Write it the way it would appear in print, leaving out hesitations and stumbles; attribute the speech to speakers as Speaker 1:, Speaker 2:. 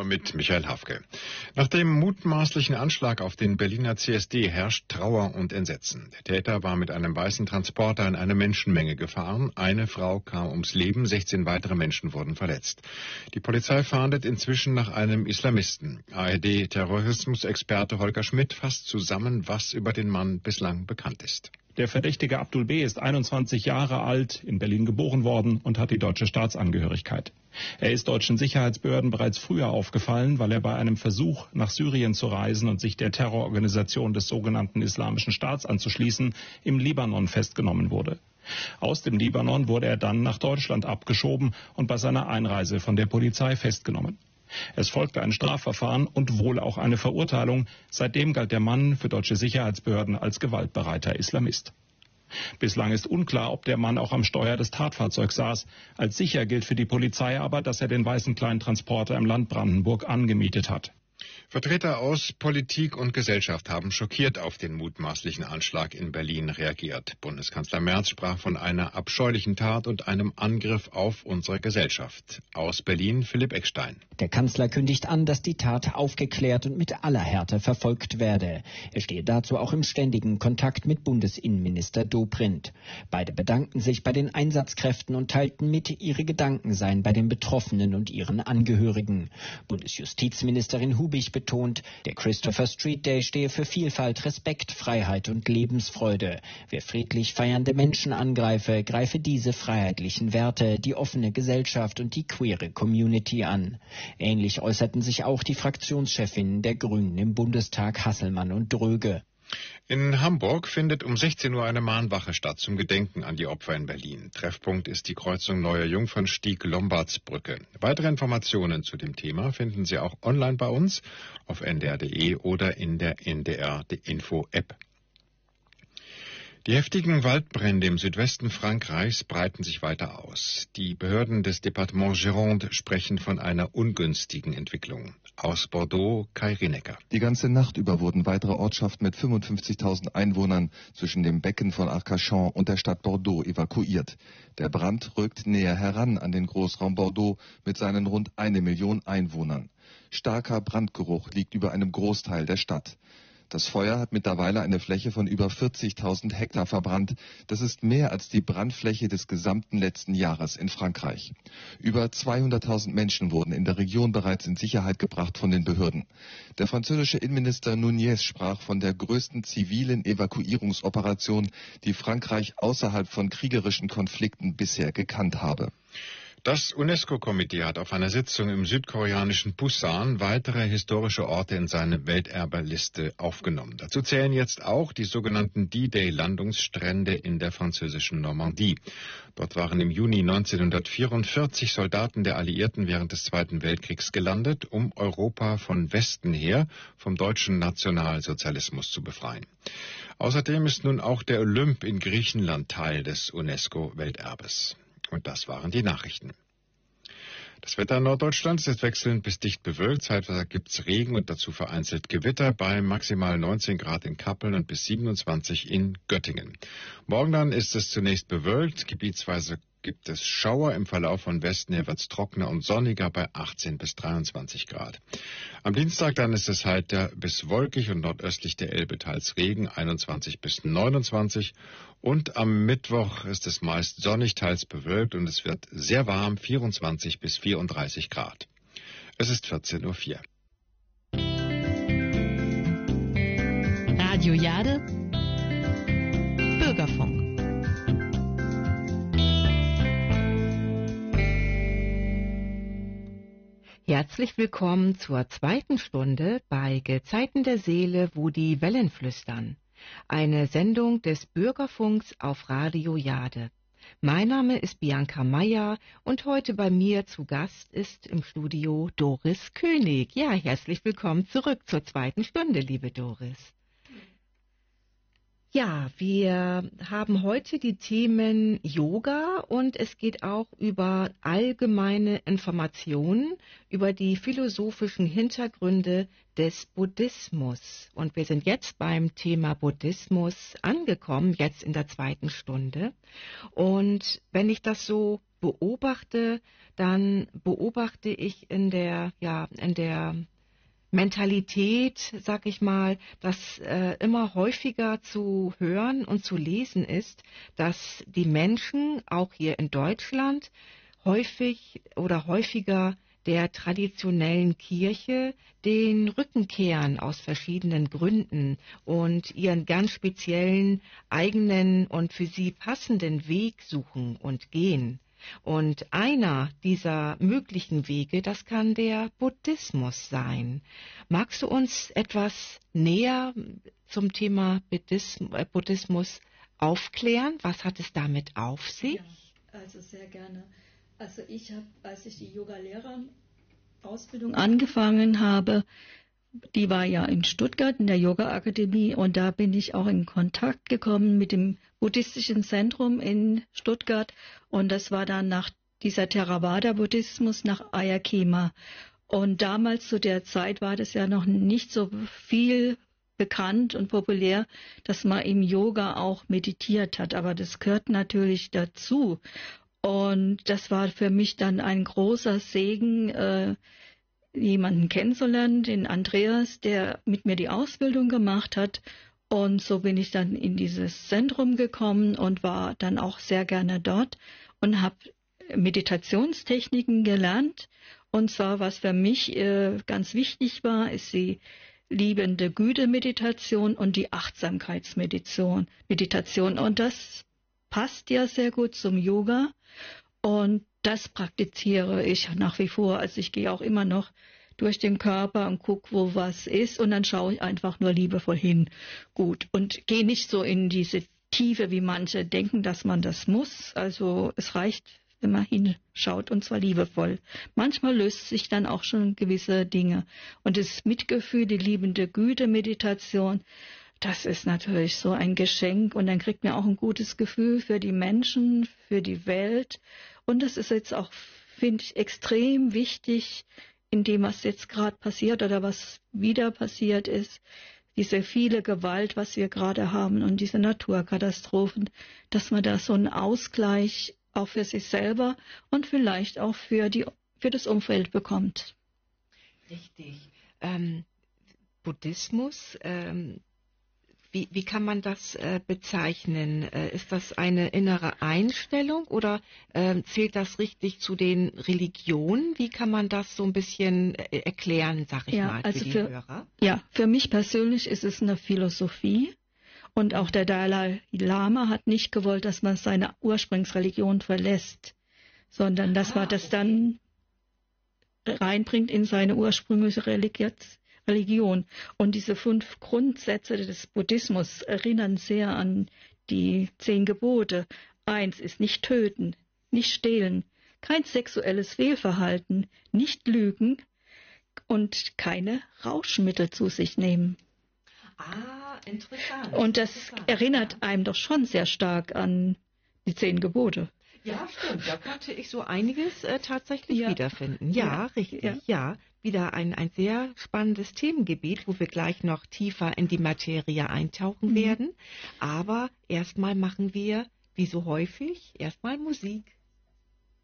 Speaker 1: mit Michael Hafke. Nach dem mutmaßlichen Anschlag auf den Berliner CSD herrscht Trauer und Entsetzen. Der Täter war mit einem weißen Transporter in eine Menschenmenge gefahren. Eine Frau kam ums Leben, 16 weitere Menschen wurden verletzt. Die Polizei fahndet inzwischen nach einem Islamisten. ARD-Terrorismusexperte Holger Schmidt fasst zusammen, was über den Mann bislang bekannt ist.
Speaker 2: Der Verdächtige Abdul B. ist 21 Jahre alt, in Berlin geboren worden und hat die deutsche Staatsangehörigkeit. Er ist deutschen Sicherheitsbehörden bereits früher aufgefallen, weil er bei einem Versuch, nach Syrien zu reisen und sich der Terrororganisation des sogenannten Islamischen Staats anzuschließen, im Libanon festgenommen wurde. Aus dem Libanon wurde er dann nach Deutschland abgeschoben und bei seiner Einreise von der Polizei festgenommen. Es folgte ein Strafverfahren und wohl auch eine Verurteilung. Seitdem galt der Mann für deutsche Sicherheitsbehörden als gewaltbereiter Islamist. Bislang ist unklar, ob der Mann auch am Steuer des Tatfahrzeugs saß. Als sicher gilt für die Polizei aber, dass er den weißen Kleintransporter im Land Brandenburg angemietet hat.
Speaker 1: Vertreter aus Politik und Gesellschaft haben schockiert auf den mutmaßlichen Anschlag in Berlin reagiert. Bundeskanzler Merz sprach von einer abscheulichen Tat und einem Angriff auf unsere Gesellschaft. Aus Berlin Philipp Eckstein.
Speaker 3: Der Kanzler kündigt an, dass die Tat aufgeklärt und mit aller Härte verfolgt werde. Er stehe dazu auch im ständigen Kontakt mit Bundesinnenminister Dobrindt. Beide bedankten sich bei den Einsatzkräften und teilten mit, ihre Gedanken seien bei den Betroffenen und ihren Angehörigen. Bundesjustizministerin Hubig betont, der Christopher Street Day stehe für Vielfalt, Respekt, Freiheit und Lebensfreude. Wer friedlich feiernde Menschen angreife, greife diese freiheitlichen Werte, die offene Gesellschaft und die queere Community an. Ähnlich äußerten sich auch die Fraktionschefinnen der Grünen im Bundestag, Hasselmann und Dröge.
Speaker 1: In Hamburg findet um 16 Uhr eine Mahnwache statt zum Gedenken an die Opfer in Berlin. Treffpunkt ist die Kreuzung Neuer Jungfernstieg-Lombardsbrücke. Weitere Informationen zu dem Thema finden Sie auch online bei uns auf ndr.de oder in der NDR-Info-App. Die heftigen Waldbrände im Südwesten Frankreichs breiten sich weiter aus. Die Behörden des Departements Gironde sprechen von einer ungünstigen Entwicklung. Aus Bordeaux, Kai Rinecker.
Speaker 4: Die ganze Nacht über wurden weitere Ortschaften mit 55.000 Einwohnern zwischen dem Becken von Arcachon und der Stadt Bordeaux evakuiert. Der Brand rückt näher heran an den Großraum Bordeaux mit seinen rund 1 Million Einwohnern. Starker Brandgeruch liegt über einem Großteil der Stadt. Das Feuer hat mittlerweile eine Fläche von über 40.000 Hektar verbrannt. Das ist mehr als die Brandfläche des gesamten letzten Jahres in Frankreich. Über 200.000 Menschen wurden in der Region bereits in Sicherheit gebracht von den Behörden. Der französische Innenminister Nunez sprach von der größten zivilen Evakuierungsoperation, die Frankreich außerhalb von kriegerischen Konflikten bisher gekannt habe.
Speaker 1: Das UNESCO-Komitee hat auf einer Sitzung im südkoreanischen Busan weitere historische Orte in seine Welterbeliste aufgenommen. Dazu zählen jetzt auch die sogenannten D-Day-Landungsstrände in der französischen Normandie. Dort waren im Juni 1944 Soldaten der Alliierten während des Zweiten Weltkriegs gelandet, um Europa von Westen her vom deutschen Nationalsozialismus zu befreien. Außerdem ist nun auch der Olymp in Griechenland Teil des UNESCO-Welterbes. Und das waren die Nachrichten. Das Wetter in Norddeutschland ist jetzt wechselnd bis dicht bewölkt. Zeitweise gibt es Regen und dazu vereinzelt Gewitter bei maximal 19 Grad in Kappeln und bis 27 in Göttingen. Morgen dann ist es zunächst bewölkt, gebietsweise gibt es Schauer. Im Verlauf von Westen her wird es trockener und sonniger bei 18 bis 23 Grad. Am Dienstag dann ist es heiter bis wolkig und nordöstlich der Elbe teils Regen, 21 bis 29. Und am Mittwoch ist es meist sonnig, teils bewölkt und es wird sehr warm, 24 bis 34 Grad. Es ist 14:04 Uhr.
Speaker 5: Radio Jade, Bürgerfunk. Herzlich willkommen zur zweiten Stunde bei Gezeiten der Seele, wo die Wellen flüstern. Eine Sendung des Bürgerfunks auf Radio Jade. Mein Name ist Bianca Meyer und heute bei mir zu Gast ist im Studio Doris König. Ja, herzlich willkommen zurück zur zweiten Stunde, liebe Doris. Ja, wir haben heute die Themen Yoga und es geht auch über allgemeine Informationen über die philosophischen Hintergründe des Buddhismus. Und wir sind jetzt beim Thema Buddhismus angekommen, jetzt in der 2. Stunde. Und wenn ich das so beobachte, dann beobachte ich in der Mentalität, sag ich mal, dass immer häufiger zu hören und zu lesen ist, dass die Menschen, auch hier in Deutschland, häufiger der traditionellen Kirche den Rücken kehren aus verschiedenen Gründen und ihren ganz speziellen, eigenen und für sie passenden Weg suchen und gehen. Und einer dieser möglichen Wege, das kann der Buddhismus sein. Magst du uns etwas näher zum Thema Buddhismus aufklären? Was hat es damit auf sich?
Speaker 6: Ja, also sehr gerne. Also ich habe, als ich die Yoga-Lehrer-Ausbildung angefangen habe, die war ja in Stuttgart in der Yoga-Akademie und da bin ich auch in Kontakt gekommen mit dem buddhistischen Zentrum in Stuttgart und das war dann nach dieser Theravada-Buddhismus nach Ayakema. Und damals zu der Zeit war das ja noch nicht so viel bekannt und populär, dass man im Yoga auch meditiert hat, aber das gehört natürlich dazu. Und das war für mich dann ein großer Segen, jemanden kennenzulernen, den Andreas, der mit mir die Ausbildung gemacht hat. Und so bin ich dann in dieses Zentrum gekommen und war dann auch sehr gerne dort und habe Meditationstechniken gelernt. Und zwar, was für mich ganz wichtig war, ist die liebende Güte-Meditation und die Achtsamkeitsmeditation. Und das passt ja sehr gut zum Yoga. Und das praktiziere ich nach wie vor. Also ich gehe auch immer noch durch den Körper und gucke, wo was ist. Und dann schaue ich einfach nur liebevoll hin. Gut. Und gehe nicht so in diese Tiefe, wie manche denken, dass man das muss. Also es reicht, wenn man hinschaut, und zwar liebevoll. Manchmal löst sich dann auch schon gewisse Dinge. Und das Mitgefühl, die liebende Güte-Meditation, das ist natürlich so ein Geschenk. Und dann kriegt man auch ein gutes Gefühl für die Menschen, für die Welt. Und das ist jetzt auch, finde ich, extrem wichtig in dem, was jetzt gerade passiert oder was wieder passiert ist. Diese viele Gewalt, was wir gerade haben und diese Naturkatastrophen, dass man da so einen Ausgleich auch für sich selber und vielleicht auch für das Umfeld bekommt.
Speaker 5: Richtig. Buddhismus, wie kann man das bezeichnen? Ist das eine innere Einstellung oder zählt das richtig zu den Religionen? Wie kann man das so ein bisschen erklären, sag ich mal, für die Hörer?
Speaker 6: Ja, für mich persönlich ist es eine Philosophie. Und auch der Dalai Lama hat nicht gewollt, dass man seine Ursprungsreligion verlässt, sondern dass man das dann reinbringt in seine ursprüngliche Religion. Und diese 5 Grundsätze des Buddhismus erinnern sehr an die 10 Gebote. 1 ist nicht töten, nicht stehlen, kein sexuelles Fehlverhalten, nicht lügen und keine Rauschmittel zu sich nehmen.
Speaker 5: Interessant.
Speaker 6: Und das erinnert einem doch schon sehr stark an die 10 Gebote.
Speaker 5: Ja, stimmt. Da konnte ich so einiges tatsächlich wiederfinden. Ja, richtig. Ja, wieder ein sehr spannendes Themengebiet, wo wir gleich noch tiefer in die Materie eintauchen werden. Aber erstmal machen wir, wie so häufig, erstmal Musik.